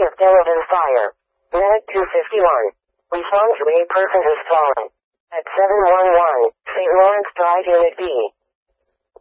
of Delavan Fire. Minute 2:51. Respond to a person has fallen. At 711, St. Lawrence Drive Unit B.